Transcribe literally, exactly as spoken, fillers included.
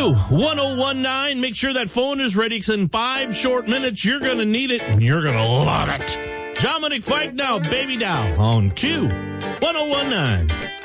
Q one oh one nine. Make sure that phone is ready because in five short minutes, you're going to need it and you're going to love it. Dominic Fike now, Baby Doll on Q one oh one nine.